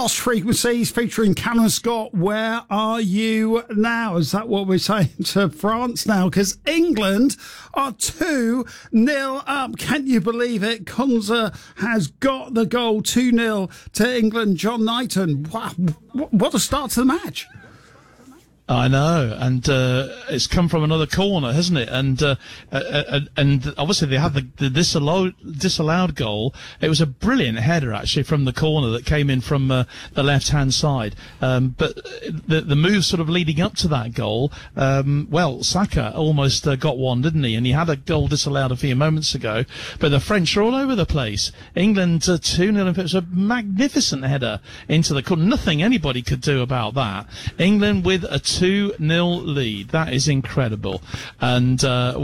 Lost Frequencies featuring Callum Scott. Where are you now? Is that what we're saying to France now? Because England are 2-0 up. Can you believe it? Konza has got the goal. 2-0 to England. John Knighton. Wow, what a start to the match. I know, and it's come from another corner, hasn't it? And obviously they had the disallowed goal. It was a brilliant header actually from the corner that came in from the left-hand side. But the move sort of leading up to that goal, Saka almost got one, didn't he? And he had a goal disallowed a few moments ago. But the French are all over the place. England 2-0. It was a magnificent header into the corner. Nothing anybody could do about that. England with a 2-0 lead. That is incredible. And,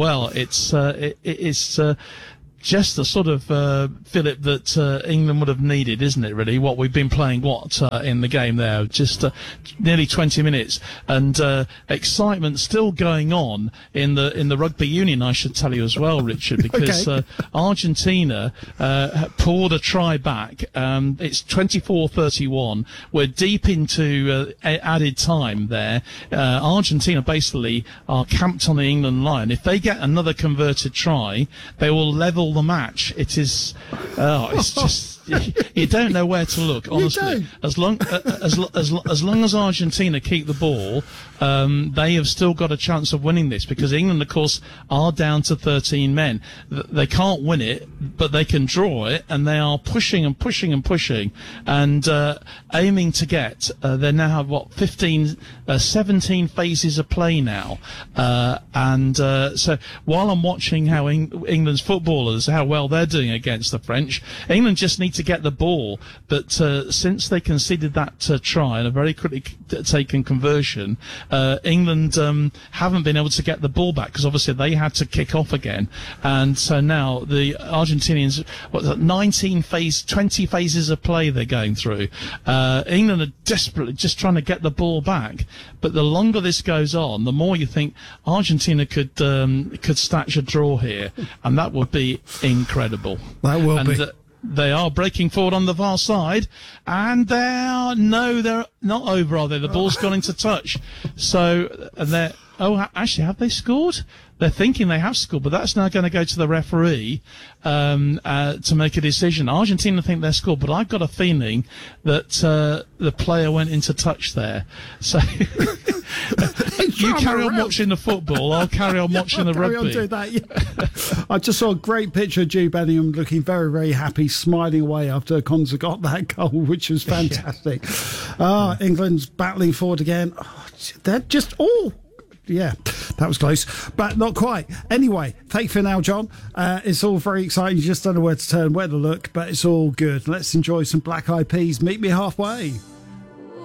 it's just the sort of fillip that England would have needed, isn't it, really? What we've been playing, in the game there, just nearly 20 minutes. And excitement still going on in the rugby union, I should tell you as well, Richard, because Argentina poured a try back. It's 24-31. We're deep into added time there. Argentina basically are camped on the England line. If they get another converted try, they will level the match. It is, it's just, you don't know where to look, honestly. As long as Argentina keep the ball, they have still got a chance of winning this, because England, of course, are down to 13 men. They can't win it, but they can draw it, and they are pushing and pushing and pushing, and aiming to get. They now have 17 phases of play now, so while I'm watching how England's footballers, how well they're doing against the French, England just need to get the ball. But since they conceded that try and a very quickly taken conversion, England haven't been able to get the ball back, because obviously they had to kick off again. And so now the Argentinians, 20 phases of play they're going through. England are desperately just trying to get the ball back. But the longer this goes on, the more you think Argentina could snatch a draw here, and that would be incredible. That will be. They are breaking forward on the far side, and they're not over, are they? The ball's gone into touch. So actually, have they scored? They're thinking they have scored, but that's now going to go to the referee to make a decision. Argentina think they're scored, but I've got a feeling that the player went into touch there. So you carry on watching the football, I'll carry on watching the rugby. On doing that, yeah. I just saw a great picture of Jude Bellingham looking very, very happy, smiling away after Konza got that goal, which was fantastic. England's battling forward again. They're just all... Yeah, that was close, but not quite. Anyway, thank you for now, John. It's all very exciting. You just don't know where to turn, where to look, but it's all good. Let's enjoy some Black Eyed Peas. Meet me halfway.